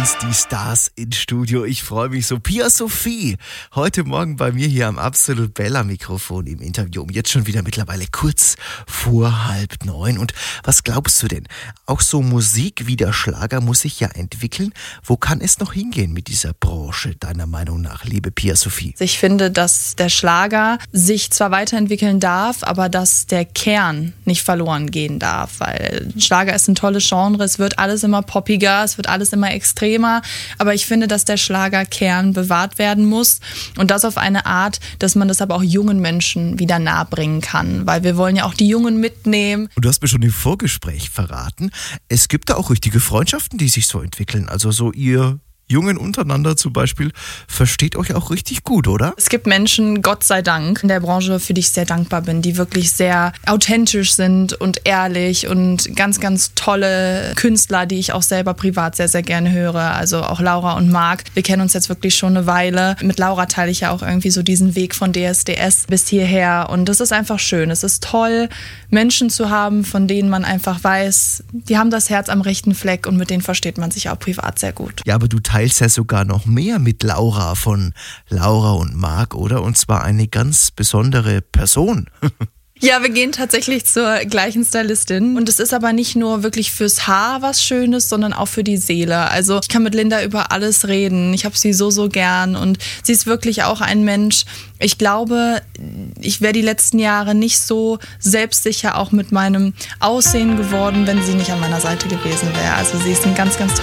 uns die Stars ins Studio. Ich freue mich so. Pia Sophie, heute Morgen bei mir hier am Absolut Bella Mikrofon im Interview. Jetzt schon wieder mittlerweile kurz vor 8:30. Und was glaubst du denn? Auch so Musik wie der Schlager muss sich ja entwickeln. Wo kann es noch hingehen mit dieser Branche, deiner Meinung nach, liebe Pia Sophie? Ich finde, dass der Schlager sich zwar weiterentwickeln darf, aber dass der Kern nicht verloren gehen darf. Weil Schlager ist ein tolles Genre, es wird alles immer poppiger, es wird alles immer extremer. Aber ich finde, dass der Schlagerkern bewahrt werden muss. Und das auf eine Art, dass man das aber auch jungen Menschen wieder nahebringen kann. Weil wir wollen ja auch die Jungen mitnehmen. Und du hast mir schon im Vorgespräch verraten, es gibt da auch richtige Freundschaften, die sich so entwickeln. Also so ihr Jungen untereinander zum Beispiel, versteht euch auch richtig gut, oder? Es gibt Menschen, Gott sei Dank, in der Branche, für die ich sehr dankbar bin, die wirklich sehr authentisch sind und ehrlich und ganz, ganz tolle Künstler, die ich auch selber privat sehr, sehr gerne höre. Also auch Laura und Marc. Wir kennen uns jetzt wirklich schon eine Weile. Mit Laura teile ich ja auch irgendwie so diesen Weg von DSDS bis hierher. Und das ist einfach schön. Es ist toll, Menschen zu haben, von denen man einfach weiß, die haben das Herz am rechten Fleck und mit denen versteht man sich auch privat sehr gut. Ja, aber du teilst ja sogar noch mehr mit Laura von Laura und Marc, oder? Und zwar eine ganz besondere Person. Ja, wir gehen tatsächlich zur gleichen Stylistin. Und es ist aber nicht nur wirklich fürs Haar was Schönes, sondern auch für die Seele. Also ich kann mit Linda über alles reden. Ich habe sie so, so gern. Und sie ist wirklich auch ein Mensch. Ich glaube, ich wäre die letzten Jahre nicht so selbstsicher auch mit meinem Aussehen geworden, wenn sie nicht an meiner Seite gewesen wäre. Also sie ist ein ganz, ganz